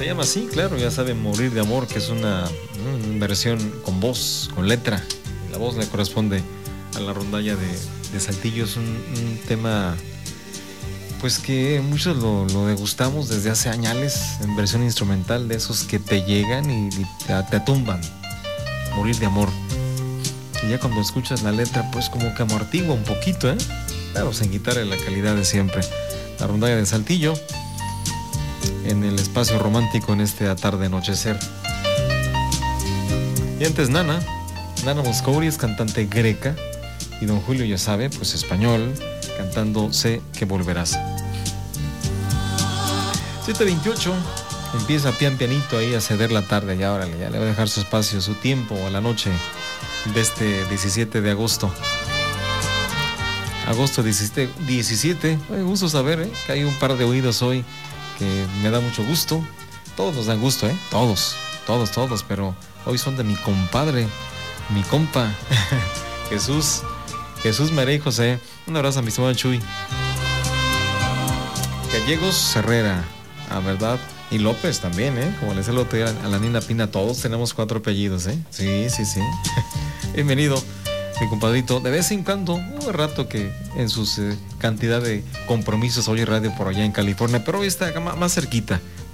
Se llama así, claro, ya saben, Morir de Amor, que es una versión con voz, con letra. La voz le corresponde a la rondalla de Saltillo. Es un tema, pues que muchos lo degustamos desde hace años en versión instrumental, de esos que te llegan y te tumban. Morir de Amor. Y ya cuando escuchas la letra, pues como que amortigua un poquito, ¿eh? Claro, sin quitarle la calidad de siempre. La rondalla de Saltillo, en el espacio romántico en este tarde anochecer. Y antes Nana Mouskouri es cantante greca, y don Julio, ya sabe, pues español, cantando Sé que volverás. 7:28, empieza pianito ahí a ceder la tarde, ya órale, ya le va a dejar su espacio, su tiempo a la noche de este 17 de agosto. Agosto 17, me gusto saber, que hay un par de oídos hoy que me da mucho gusto. Todos nos dan gusto, todos, pero hoy son de mi compadre, mi compa, Jesús María y José. Un abrazo a mi estimado Chuy. Gallegos Herrera, ¿verdad? Y López también, como le decía el otro día a la Nina Pina, todos tenemos 4 apellidos, Sí. Bienvenido, mi compadrito. De vez en cuando, un rato que en sus cantidad de compromisos oye radio por allá en California, pero hoy está más cerquita,